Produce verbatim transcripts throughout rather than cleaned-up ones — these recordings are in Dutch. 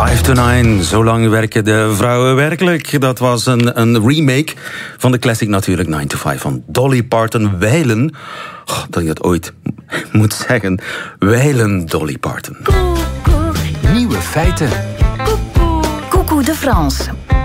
Five to Nine, zo lang werken de vrouwen werkelijk. Dat was een, een remake van de classic natuurlijk Nine to Five van Dolly Parton. Wijlen, oh, dat ik dat ooit moet zeggen, wijlen Dolly Parton. Nieuwe feiten. Coucou de France.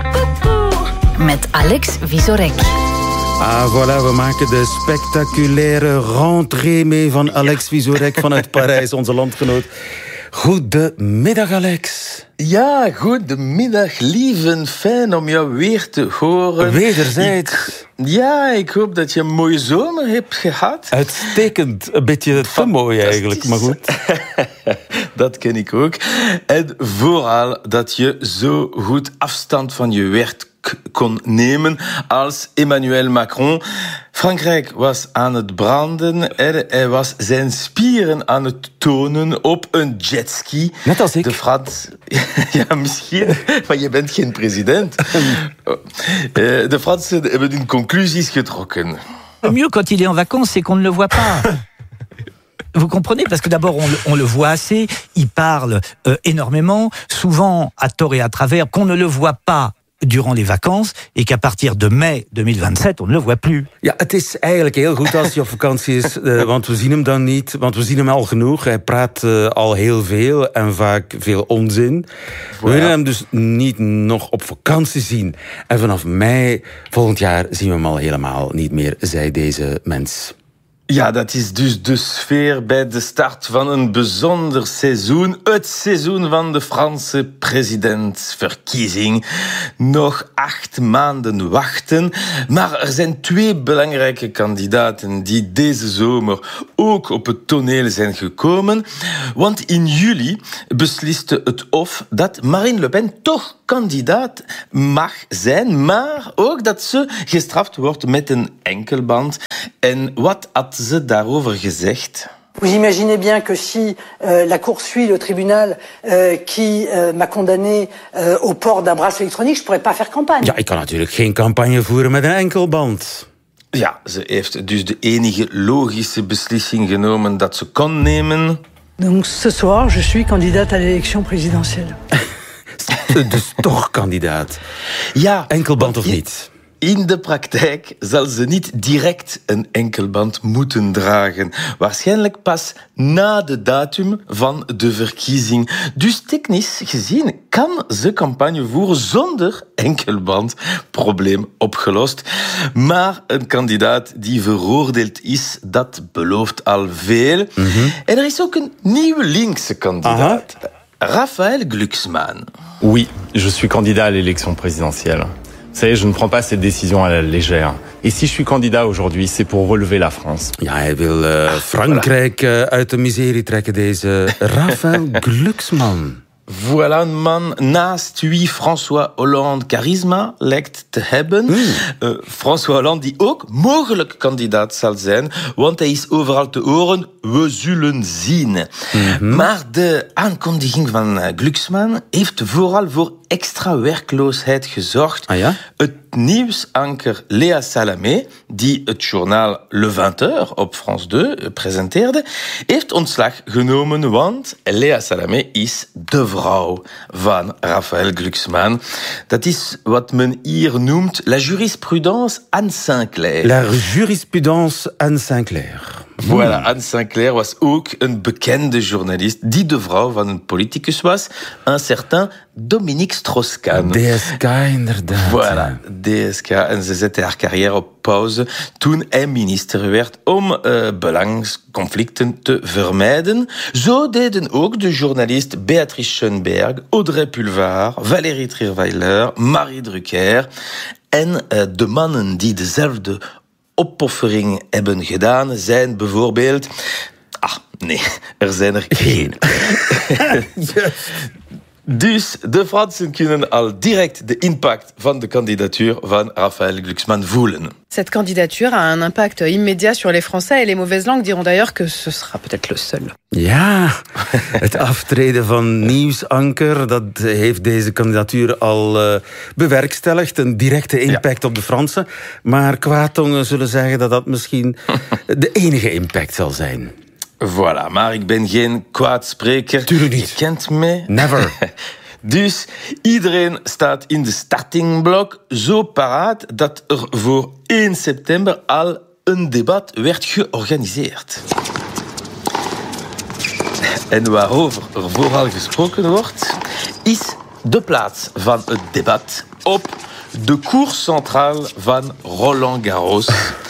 Met Alex Vizorek. Ah, voilà, we maken de spectaculaire rentrée mee van Alex Vizorek vanuit Parijs, onze landgenoot. Goedemiddag, Alex. Ja, goedemiddag, lieve. Fijn om jou weer te horen. Wederzijds. Ik, ja, ik hoop dat je een mooie zomer hebt gehad. Uitstekend. Een beetje te mooi eigenlijk, maar goed. Dat ken ik ook. En vooral dat je zo goed afstand van je werk kon nemen als Emmanuel Macron. Frankrijk was aan het branden en hij was zijn spieren aan het tonen op een jetski. Net als ik. De Frans... Ja, misschien, maar je bent geen president. De Fransen hebben hun conclusies getrokken. Mieux quand il est en vacances, c'est qu'on ne le voit pas. Vous comprenez? Parce que d'abord, on le, on le voit assez, il parle euh, énormément, souvent à tort et à travers, qu'on ne le voit pas durant les vacances et qu'à partir de mai tweeduizend vijfentwintig, on ne le voit plus. Ja, het is eigenlijk heel goed als hij op vakantie is, uh, want we zien hem dan niet, want we zien hem al genoeg. Hij praat uh, al heel veel en vaak veel onzin. We willen hem dus niet nog op vakantie zien. En vanaf mei volgend jaar zien we hem al helemaal niet meer, zei deze mens. Ja, dat is dus de sfeer bij de start van een bijzonder seizoen. Het seizoen van de Franse presidentsverkiezing. Nog acht maanden wachten. Maar er zijn twee belangrijke kandidaten die deze zomer ook op het toneel zijn gekomen. Want in juli besliste het Hof dat Marine Le Pen toch kandidaat mag zijn, maar ook dat ze gestraft wordt met een enkelband. En wat had ze daarover gezegd? Vous imaginez bien que si euh, la Cour suit le tribunal euh, qui euh, m'a condamné euh, au port d'un bracelet électronique, je pourrais pas faire campagne. Ja, ik kan natuurlijk geen campagne voeren met een enkelband. Ja, ze heeft dus de enige logische beslissing genomen dat ze kon nemen. Donc ce soir, je suis candidate à l'élection présidentielle. Dus toch kandidaat. Ja, enkelband of in, niet? In de praktijk zal ze niet direct een enkelband moeten dragen. Waarschijnlijk pas na de datum van de verkiezing. Dus technisch gezien kan ze campagne voeren zonder enkelband. Probleem opgelost. Maar een kandidaat die veroordeeld is, dat belooft al veel. Mm-hmm. En er is ook een nieuwe linkse kandidaat. Aha. Raphaël Glucksmann. Oui, je suis candidat à l'élection présidentielle. Vous savez, je ne prends pas cette décision à la légère. Et si je suis candidat aujourd'hui, c'est pour relever la France. Ja, hij wil uh, Frankrijk uh, uit de miserie trekken, deze Raphaël Glucksmann. Voilà een man naast wie François Hollande charisma lijkt te hebben. Mm. Uh, François Hollande die ook mogelijk kandidaat zal zijn, want hij is overal te horen, we zullen zien. Mm-hmm. Maar de aankondiging van uh, Glucksmann heeft vooral voor extra werkloosheid gezorgd. Ah, ja? Het nieuwsanker Léa Salamé, die het journaal Le vingt heures op France twee presenteerde, heeft ontslag genomen, want Léa Salamé is de vrouw van Raphaël Glucksmann. Dat is wat men hier noemt la jurisprudence Anne Sinclair. La jurisprudence Anne Sinclair. Voilà, Anne Sinclair was ook een bekende journalist die de vrouw van een politicus was, een certain Dominique Strauss-Kahn. D S K, inderdaad. Voilà, D S K. En ze zette haar carrière op pauze toen hij minister werd om uh, belangenconflicten te vermijden. Zo deden ook de journalist Beatrice Schoenberg, Audrey Pulvar, Valérie Trierweiler, Marie Drucker en uh, de mannen die dezelfde opoffering hebben gedaan zijn bijvoorbeeld... Ah, nee, er zijn er geen. Dus de Fransen kunnen al direct de impact van de kandidatuur van Raphaël Glucksmann voelen. Cette candidature a un impact immédiat sur les Français et les mauvaises langues diront d'ailleurs que ce sera peut-être le seul. Ja, het aftreden van nieuwsanker, dat heeft deze kandidatuur al uh, bewerkstelligd. Een directe impact ja. op de Fransen. Maar kwaadtongen zullen zeggen dat dat misschien de enige impact zal zijn. Voilà, maar ik ben geen kwaadspreker. Tuurlijk niet. Je kent mij. Never. Dus iedereen staat in de startingblok zo paraat dat er voor één september al een debat werd georganiseerd. En waarover er vooral gesproken wordt, is de plaats van het debat op de Cour Centrale van Roland Garros.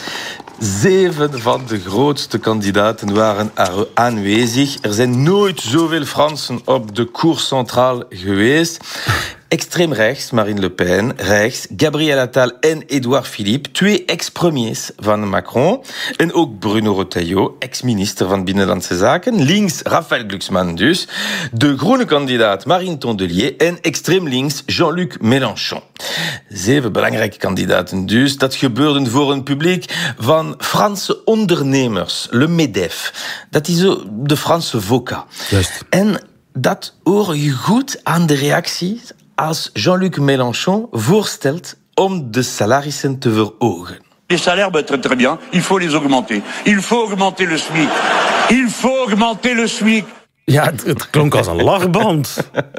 Zeven van de grootste kandidaten waren er aanwezig. Er zijn nooit zoveel Fransen op de Cour Centrale geweest. Extreem rechts, Marine Le Pen. Rechts, Gabriel Attal en Edouard Philippe. Twee ex-premiers van Macron. En ook Bruno Retailleau, ex-minister van Binnenlandse Zaken. Links, Raphaël Glucksmann dus. De groene kandidaat Marine Tondelier. En extreem links, Jean-Luc Mélenchon. Zeven belangrijke kandidaten dus. Dat gebeurde voor een publiek van Franse ondernemers. Le MEDEF. Dat is de Franse VOCA. Juist. En dat hoor je goed aan de reacties als Jean-Luc Mélenchon voorstelt om de salarissen te verhogen. Les salaires, ben, très très bien, il faut les augmenter. Il faut augmenter le SMIC. Il faut augmenter le SMIC. Ja, het, het klonk als een lachband.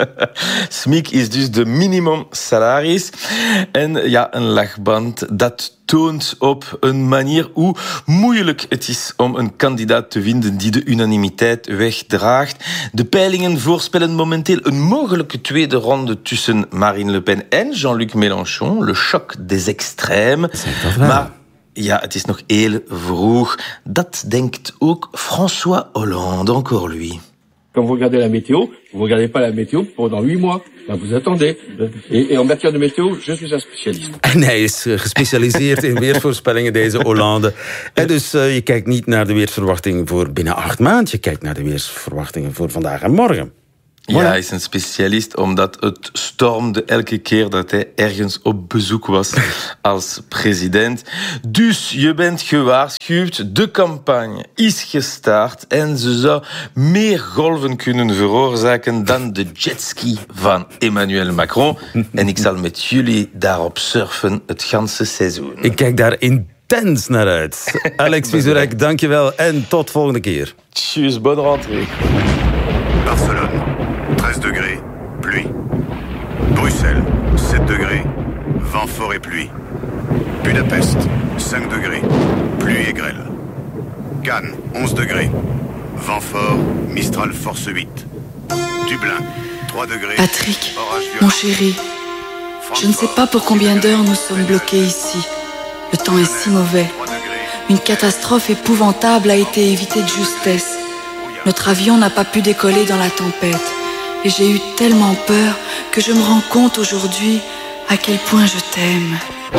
SMIC is dus de minimumsalaris. En ja, een lachband, dat toont op een manier hoe moeilijk het is om een kandidaat te vinden die de unanimiteit wegdraagt. De peilingen voorspellen momenteel een mogelijke tweede ronde tussen Marine Le Pen en Jean-Luc Mélenchon. Le choc des extrêmes. Maar ja, het is nog heel vroeg. Dat denkt ook François Hollande, encore lui. Quand vous regardez la météo, vous ne regardez pas la météo pendant huit mois. Ben, vous attendez. Et, et en matière de météo, je suis un spécialiste. En hij is gespecialiseerd in weersvoorspellingen, deze Hollande. En dus uh, je kijkt niet naar de weersverwachtingen voor binnen acht maanden. Je kijkt naar de weersverwachtingen voor vandaag en morgen. Ja, hij is een specialist omdat het stormde elke keer dat hij ergens op bezoek was als president. Dus je bent gewaarschuwd, de campagne is gestart en ze zou meer golven kunnen veroorzaken dan de jetski van Emmanuel Macron. En ik zal met jullie daarop surfen het ganse seizoen. Ik kijk daar intens naar uit. Alex Vizorek, dankjewel en tot volgende keer. Tjus, bonne rentrée. Barcelone, treize degrés, pluie. Bruxelles, sept degrés, vent fort et pluie. Budapest, cinq degrés, pluie et grêle. Cannes, onze degrés, vent fort, Mistral force huit. Dublin, trois degrés. Patrick, mon chéri, je ne sais pas pour combien d'heures nous sommes bloqués ici. Le temps est si mauvais. Une catastrophe épouvantable a été évitée de justesse. Notre avion n'a pas pu décoller dans la tempête. Et j'ai eu tellement peur que je me rends compte aujourd'hui à quel point je t'aime.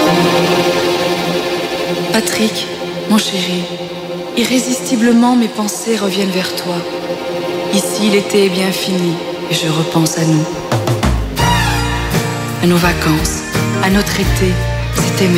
Patrick, mon chéri, irrésistiblement mes pensées reviennent vers toi. Ici, l'été est bien fini et je repense à nous. À nos vacances, à notre été. C'était